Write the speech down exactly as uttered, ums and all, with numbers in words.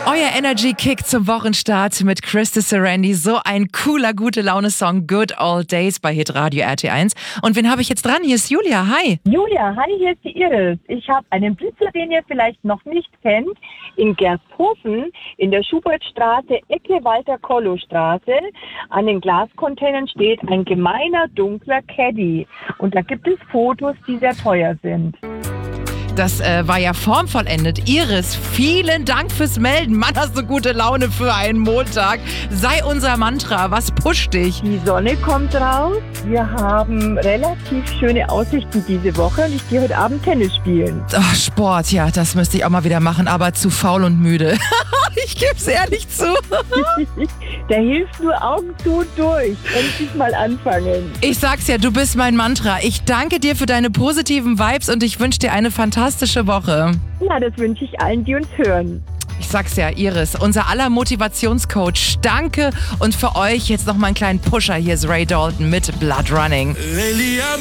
Euer Energy-Kick zum Wochenstart mit Krista Serendi. So ein cooler, gute-Laune-Song, Good Old Days bei Hitradio R T eins. Und wen habe ich jetzt dran? Hier ist Julia. Hi. Julia, hi, hier ist die Iris. Ich habe einen Blitzer, den ihr vielleicht noch nicht kennt, in Gersthofen in der Schubertstraße, Ecke Walter-Kollow-Straße. An den Glascontainern steht ein gemeiner, dunkler Caddy. Und da gibt es Fotos, die sehr teuer sind. Das äh, war ja formvollendet. Iris, vielen Dank fürs Melden. Mann, hast du gute Laune für einen Montag. Sei unser Mantra. Was pusht dich? Die Sonne kommt raus. Wir haben relativ schöne Aussichten diese Woche und ich gehe heute Abend Tennis spielen. Ach, Sport, ja, das müsste ich auch mal wieder machen, aber zu faul und müde. Ich gebe es ehrlich zu. Da hilft nur Augen zu und durch. Endlich mal anfangen. Ich sag's ja, du bist mein Mantra. Ich danke dir für deine positiven Vibes und ich wünsche dir eine fantastische Woche. Ja, das wünsche ich allen, die uns hören. Ich sag's ja, Iris, unser aller Motivationscoach. Danke und für euch jetzt noch mal einen kleinen Pusher. Hier ist Ray Dalton mit Blood Running.